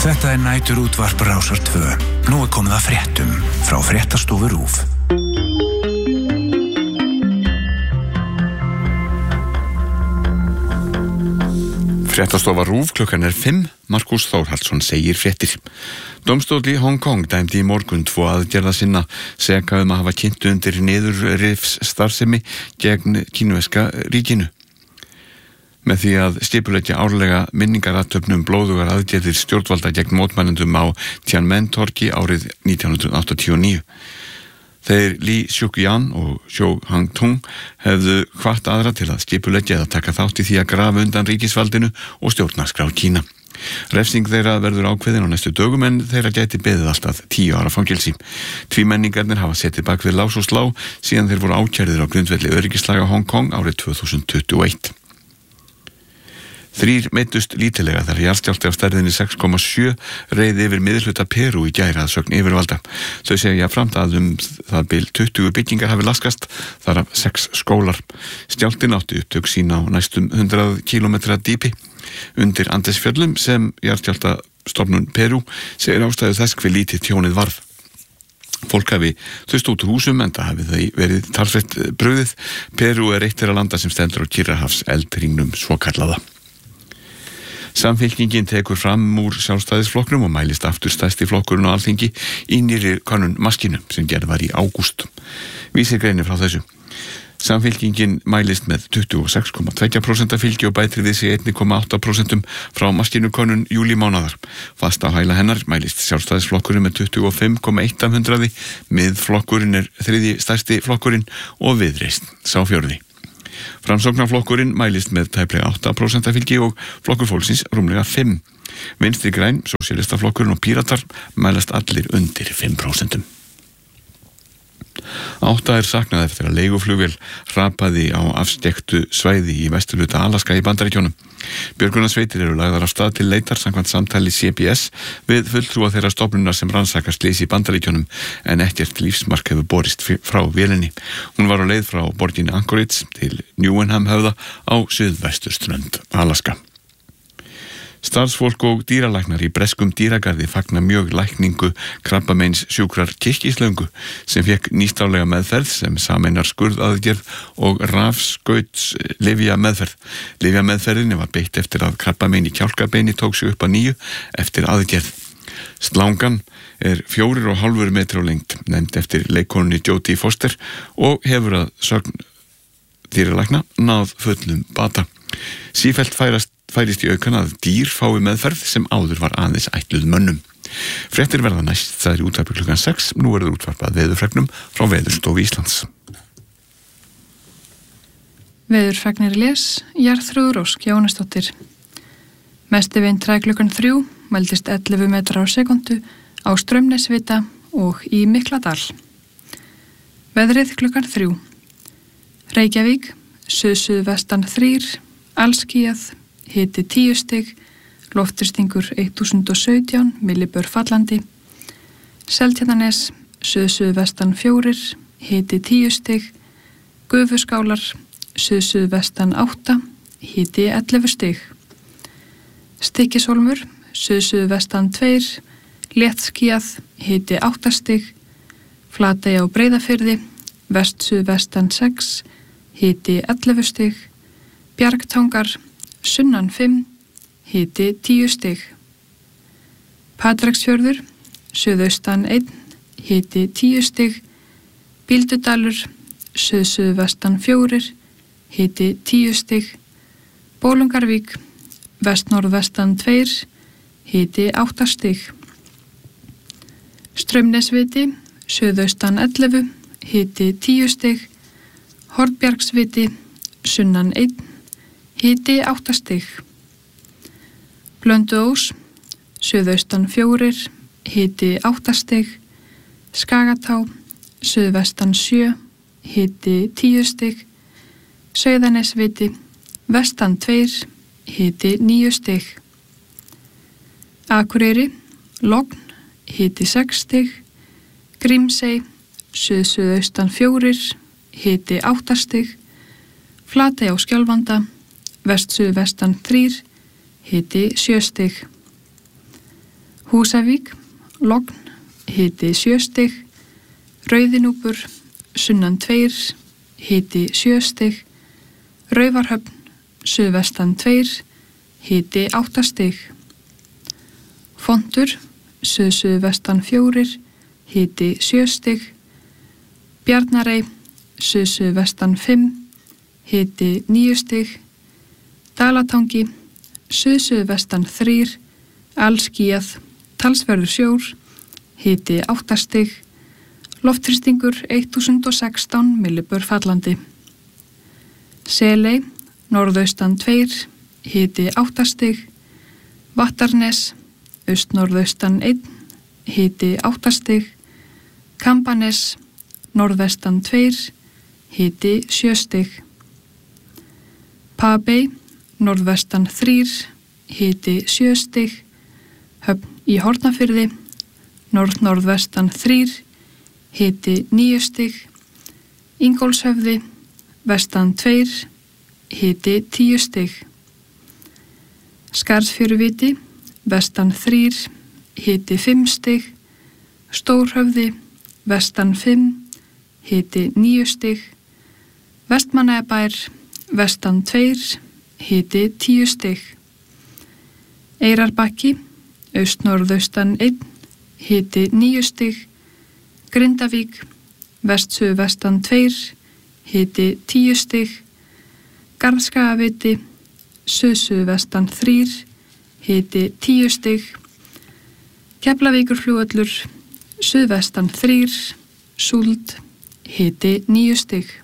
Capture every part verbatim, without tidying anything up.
Þetta er næturútvarp Rásar tvö. Nú er komið að fréttum frá fréttastofu RÚV. Fréttastofa RÚV, klukkan er fimm. Markus Þórhallsson segir fréttir. Dómstóll í Hong Kong dæmdi í morgun tvo aðgerða sinna seka um að hafa kynnt undir niðurrifs starfsemi gegn kínverska ríkinu. Með því að skipuleggja árlega minningarathöfnum blóðugar aðgerðir stjórnvalda gegn mótmælendum á Tiananmen-torgi árið nítján hundruð áttatíu og níu. Þeir Li Xiuqian og Zhou Hangtung hefðu hvatt aðra til að skipuleggja eða taka þátt í því að grafa undan ríkisvaldinu og stjórnarskrá Kína. Refsing þeirra verður ákveðin á næstu dögum en þeirra gæti beðið alltaf tíu ára fangelsi. Tvímenningarnir hafa setið bak við lás og slá síðan þeir voru ákærðir á grundvelli öryggislaga Hong Kong árið tvö þúsund tuttugu og eitt. Þrír meiddust lítilega þar jarðskjálfti af stærðinni sex komma sjö reið yfir miðhluta Perú í gær að sögn yfirvalda. Þau segja framt að um það bil tuttugu byggingar hafi laskast, þar af sex skólar. Skjálftinn átti upptök sín á næstum hundrað kílómetra dýpi. Undir Andesfjöllum sem jarðskjálftastofnun Perú segir ástæðu þess hve lítið tjónið varð. Fólk hafi þaust út úr húsum en það hafi þau verið talsvert brugðið. Perú er eitt þeirra landa sem stendur á Kyrrahafs eldhringnum svokallaða. Samfylkingin tekur fram úr sjálfstæðisflokknum og mælist aftur stærsti flokkurinn á Alþingi í nýrri könnun Maskínu sem gerð var í ágúst. Vísir greinir frá þessu. Samfylkingin mælist með tuttugu og sex komma tvö prósent fylgi og bætir við sig einn komma átta prósent frá Maskínu könnun júlímánaðar. Fast á hæla hennar mælist sjálfstæðisflokkurinn með tuttugu og fimm komma eitt prósent, miðflokkurinn er þriðji stærsti flokkurinn og Viðreisn sá fjórði. Framsóknarflokkurinn mælist með tæplega átta prósent fylgi og flokkur fólksins rúmlega fimm. Vinstri græn, sósíalistaflokkurinn og Píratar mælast allir undir fimm prósent. Átta er saknað eftir að leiguflugvél hrapaði á afskekktu svæði í vesturhluta Alaska í Bandaríkjunum. Björgunarsveitir eru lagðar af stað til leitar samkvæmt samtali C B S við fulltrúa þeirra stofnunar sem rannsakar slys í Bandaríkjunum en ekkert lífsmark hefur borist frá vélinni. Hún var á leið frá borginni Anchorage til Newenham höfða á suðvesturströnd Alaska. Starfsfólk og dýralæknar í breskum dýragarði fagna mjög lækningu krabbameins sjúkrar kirkislöngu sem fekk nýstárlega meðferð sem sameinar skurðaðgerð og rafskauts lyfja meðferð. Lyfja meðferðinni var beitt eftir að krabbamein í kjálkabeini tók sig upp að nýju eftir aðgerð. Slangan er fjórir og hálfur metri á lengd, nefnd eftir leikkonunni Jodie Foster og hefur að sögn dýralækna náð fullum bata. Sífellt færast færist í aukan að dýr fái meðferð sem áður var aðeins ætluð mönnum. Fréttir verða næst, það er í útvarpi klukkan sex, nú verður útvarpað veðurfregnum frá Veðurstofu Íslands. Veðurfregnir les, Jarþrúður Ósk Jónasdóttir. Mesti vindhraði klukkan þrjú, mældist ellefu metrar á sekundu á Straumnesvita og í Mikladal. Veðrið klukkan þrjú. Reykjavík, suð-suðvestan þrír, allskýjað, hiti tíu stig, lofthristingur þúsund og sautján, millibör fallandi. Seltjarnarnes, suð-suðvestan fjórir, hiti tíu stig. Gufuskálar, suð-suðvestan átta, hiti ellefu stig. Stykkishólmur, suð-suðvestan tveir, léttskýjað, hiti átta stig. Flatey á Breiðafirði, vest-suðvestan sex, hiti ellefu stig. Bjargtangar, sunnan fimm, hiti tíu stig. Patreksfjörður, suðaustan einn, hiti tíu stig. Bíldudalur, suð-suðvestan fjórir, hiti tíu stig. Bólungarvík, vest-norðvestan tveir, hiti átta stig. Straumnesviti, suðaustan ellefu, hiti tíu stig. Hornbjargsviti, sunnan einn, hiti átta stig. Blönduós, suðaustan fjórir, hiti átta stig. Skagatá, suðvestan sjö, hiti tíu stig. Sauðanesviti, vestan tveir, hiti níu stig. Akureyri, Logn, hiti sex stig. Grímsey, suð-suðaustan fjórir, hiti átta stig. Flatey á Skjálfanda, vest-suðvestan þrír, hiti sjö stig. Húsavík, logn, hiti sjö stig, Rauðinúpur, sunnan tveir, hiti sjö stig, Raufarhöfn, suðvestan tveir, hiti átta stig. Fontur, suð-suðvestan fjórir, hiti sjö stig, Bjarnarey, suð-suðvestan fimm, hiti níu stig, Dalatangi, suð-suðvestan þrír, allskýjað, talsverður sjór, hiti átta stig, loftþrýstingur þúsund og sextán millibör fallandi. Seley, norðaustan tveir, hiti átta stig, Vattarnes, austnorðaustan einn, hiti átta stig, Kambanes, norðvestan tveir, hiti sjö stig. Papey, norðvestan þrír, hiti sjö stig, Höfn í Hornafirði, norð-norðvestan þrír, hiti níu stig, Ingólfshöfði, vestan tveir, hiti tíu stig. Skarðsfjöruviti, vestan þrír, hiti fimm stig, Stórhöfði, vestan fimm, hiti níu stig, Vestmannaeyjabær, vestan tveir, hiti tíu stig. Eyrarbakki, austnorðaustan einn, hiti níu stig, Grindavík, vestsuðvestan tveir, hiti tíu stig, Garðskagaviti, suðsuðvestan þrír, hiti tíu stig, Keflavíkurflugvöllur, suðvestan þrír, Súld, hiti níu stig.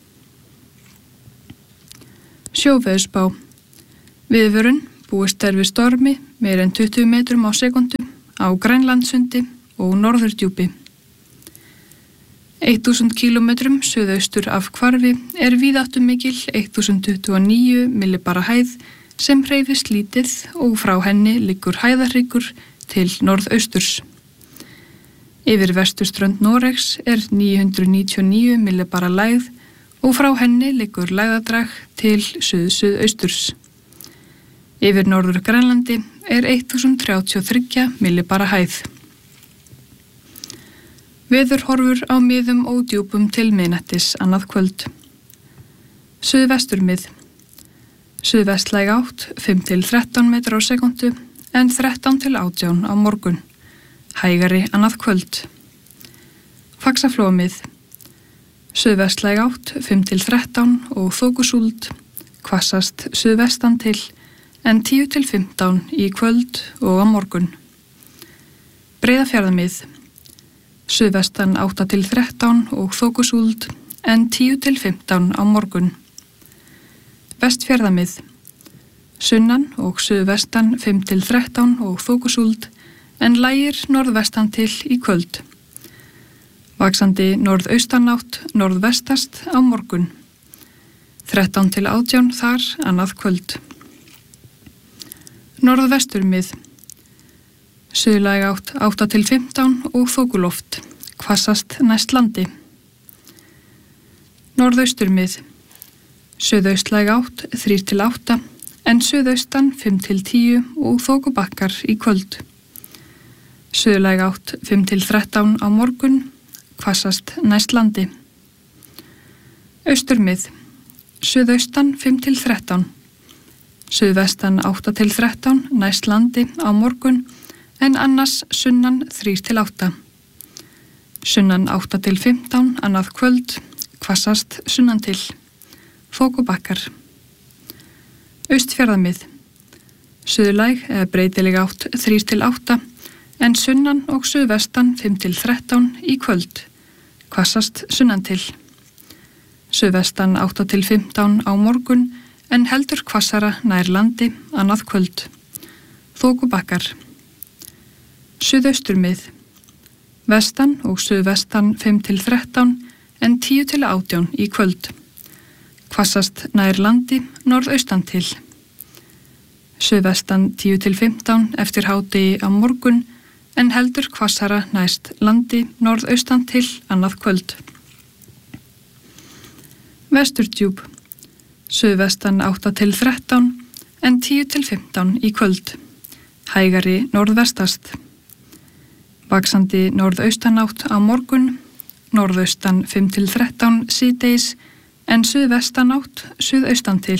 Sjóveðurspá. Viðvörun, búist er við stormi meira en tuttugu metrum á sekundu á Grænlandssundi og Norðurdjúpi. þúsund kílómetrum suðaustur af Hvarfi er víðáttumikil þúsund tuttugu og níu millibara hæð sem hreyfist lítið og frá henni liggur hæðarhryggur til norðausturs. Yfir vesturströnd Noregs er níu hundruð níutíu og níu millibara lægð og frá henni liggur lægðadrag til suð-suðausturs. Yfir norður Grænlandi er þúsund þrjátíu og þrjú millibara hæð. Veðurhorfur á miðum og djúpum til miðnættis annað kvöld. Suðvesturmið. Suðvestlæg átt fimm til þrettán metrar á sekundu en þrettán til átján á morgun. Hægari annað kvöld. Faxaflóamið. Suðvestlæg átt fimm til þrettán og þokusúld, hvassast suðvestan til en tíu til fimmtán í kvöld og á morgun. Breiðafjarðamið. Suðvestan átta til þrettán og þokusúld en tíu til fimmtán á morgun. Vestfjarðamið. Sunnan og suðvestan fimm til þrettán og þokusúld en lægir norðvestan til í kvöld. Vaxandi norðaustanátt norðvestast á morgun. þrettán til átján þar annað kvöld. Norðvesturmið. Suðlæg átt átta til fimmtán og þokuloft, hvassast næst landi. Norðausturmið. Suðaustlæg átt þrír til átta en suðaustan fimm til tíu og þokubakkar í kvöld. Suðlæg átt fimm til þrettán á morgun, hvassast næst landi. Austurmið. Suðaustan fimm til þrettán. Suðvestan átta til þrettán næst landi á morgun en annars sunnan þrír til átta. Sunnan átta til fimmtán annað kvöld, hvassast sunnan til. Þokubakkar. Austfjarðamið. Suðlæg eða breytileg átt þrír til átta en sunnan og suðvestan fimm til þrettán í kvöld, hvassast sunnan til. Suðvestan átta til fimmtán á morgun en heldur hvassara nær landi annað kvöld. Þokubakkar. Suðausturmið. Vestan og suðvestan fimm til þrettán en tíu til átján í kvöld. Hvassast nær landi norðaustan til. Suðvestan tíu til fimmtán eftir hádegi á morgun en heldur hvassara næst landi norðaustan til annað kvöld. Vesturdjúp. Suðvestan átta til þrettán en tíu til fimmtán í kvöld. Hægari norðvestast. Vaxandi norðaustanátt á morgun, norðaustan fimm til þrettán síðdegis, en suðvestanátt suðaustan til.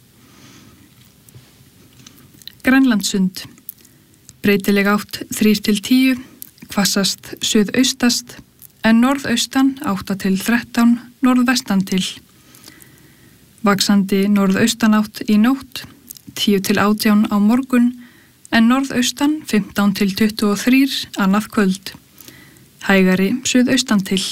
Grænlandssund. Breytileg átt þrír til tíu, hvassast suðaustast, en norðaustan átta til þrettán, norðvestan til. Vaxandi norðaustanátt í nótt, tíu til átján á morgun, en norðaustan fimmtán til tuttugu og þrjú annað kvöld. Hægari suðaustan til.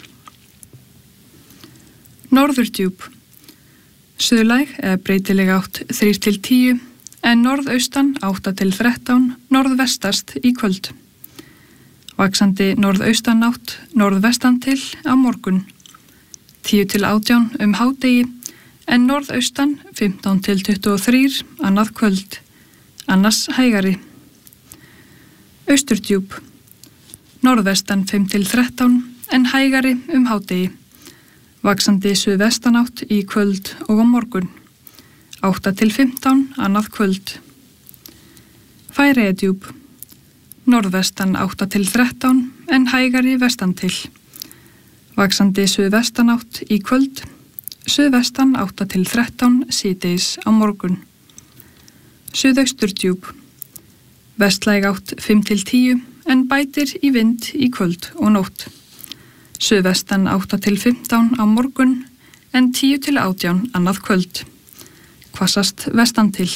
Norðurdjúp. Suðlæg eða breytileg átt þrír til tíu, en norðaustan átta til þrettán, norðvestast í kvöld. Vaxandi norðaustanátt, norðvestan til á morgun. tíu til átján um hádegi, en norðaustan fimmtán til tuttugu og þrjú annað kvöld. Annars hægari. Austurdjúp. Norðvestan fimm til þrettán, en hægari um hádegi. Vaxandi suðvestanátt í kvöld og á morgun. átta til fimmtán annað kvöld. Færeyjadjúp. Norðvestan átta til þrettán, en hægari vestan til. Vaxandi suðvestanátt í kvöld. Suðvestan átta til þrettán síðdegis á morgun. Suðausturdjúp. Vestlæg átt fimm til tíu, en bætir í vind í kvöld og nótt. Suðvestan átta til fimmtán á morgun, en tíu til átján annað kvöld. Hvassast vestan til.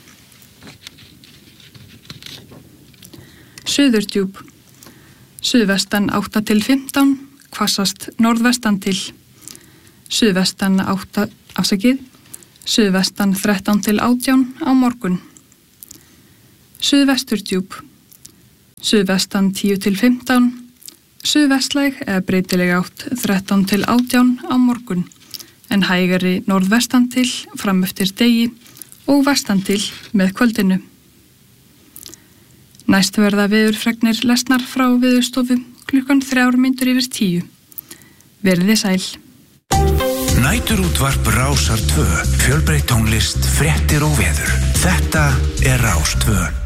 Suðurdjúp. Suðvestan átta til fimmtán, hvassast norðvestan til. Suðvestan átta, afsakið, suðvestan þrettán til átján á morgun. Suðvesturdjúp. Suðvestan tíu til fimmtán, suðvestlæg eða breytileg átt þrettán til átján á morgun, en hægari norðvestan til fram eftir degi og vestan til með kvöldinu. Næst verða veðurfregnir lesnar frá Veðurstofu klukkan þrjár mínútur yfir tíu. Verið þið sæl. Næturútvarp Rásar tvö, fjölbreytt tónlist, fréttir og veður. Þetta er Rás tvö.